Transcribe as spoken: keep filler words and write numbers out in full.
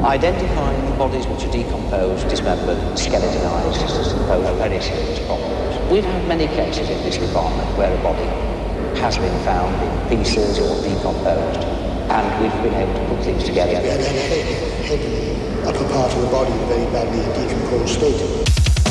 Identifying bodies which are decomposed, dismembered, skeletonized is pose very serious problems. We've had many cases in this department where a body has been found in pieces or decomposed, and we've been able to put things together. We had a head, head in the upper part of the body in a very badly decomposed state.